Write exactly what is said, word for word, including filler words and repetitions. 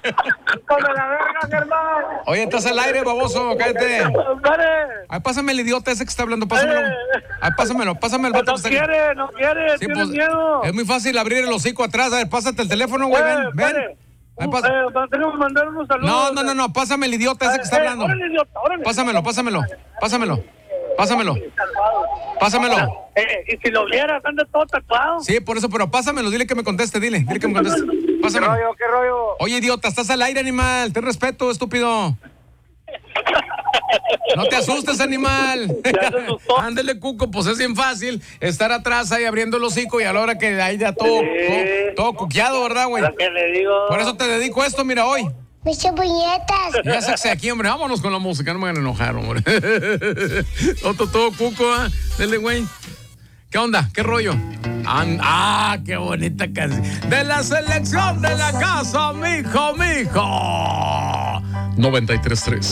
¡Con la verga, Germán! Oye, estás al aire, baboso, cállate. ¡Dale! Ay, pásame el idiota ese que está hablando, pásamelo. Ay, pásamelo, pásame el vato No que está... quiere, no quiere, Sí, tiene pues, miedo. es muy fácil abrir el hocico atrás. A ver, pásate el teléfono, güey, ven, Eh, ven. dale. Ay, Uh, pasa- eh, tenemos que mandar unos saludos. No, no, no, no, pásame el idiota ese que está Eh, hablando. órale, idiota, órale. Pásamelo, pásamelo, pásamelo, pásamelo, pásamelo. Eh, y si lo vieras, anda todo tatuado. Sí, por eso, pero pásamelo, dile que me conteste, dile, dile que me conteste. ¿Qué Pásamelo. rollo, qué rollo? Oye, idiota, estás al aire, animal. Ten respeto, estúpido. No te asustes, animal. Ándele, cuco, pues es bien fácil estar atrás ahí abriendo el hocico y a la hora que ahí ya todo, todo, todo cuqueado, ¿verdad, güey? Lo que le digo. Por eso te dedico esto, mira, hoy. Muchas puñetas. Ya sé aquí, hombre, vámonos con la música, no me hagan enojar, hombre. Todo, todo cuco, ¿ah? Dele, güey. ¿Qué onda? ¿Qué rollo? And- ah, qué bonita canción. De la selección de la casa, mijo, mijo. noventa y tres tres